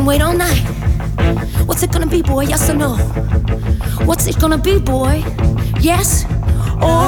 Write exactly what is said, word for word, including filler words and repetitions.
wait all night. What's it gonna be, boy? Yes or no? What's it gonna be, boy? Yes or